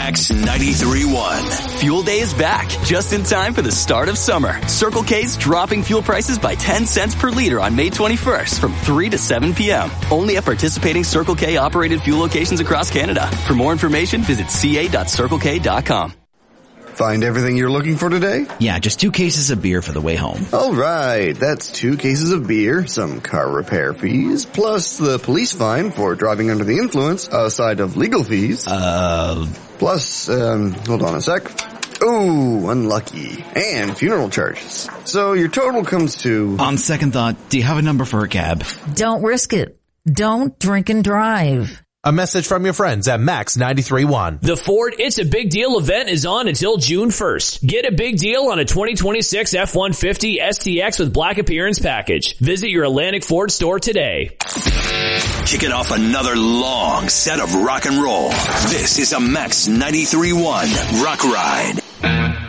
Max 93.1. Fuel Day is back, just in time for the start of summer. Circle K's dropping fuel prices by 10 cents per liter on May 21st from 3 to 7 p.m. Only at participating Circle K operated fuel locations across Canada. For more information, visit ca.circlek.com. Find everything you're looking for today? Yeah, just 2 cases of beer for the way home. All right, that's 2 cases of beer, some car repair fees, plus the police fine for driving under the influence, aside of legal fees. Plus, hold on a sec. Oh, unlucky. And funeral charges. So your total comes to... On second thought, do you have a number for a cab? Don't risk it. Don't drink and drive. A message from your friends at Max 93.1. The Ford It's a Big Deal event is on until June 1st. Get a big deal on a 2026 F-150 STX with black appearance package. Visit your Atlantic Ford store today. Kicking off another long set of rock and roll. This is a Max 93.1 Rock Ride.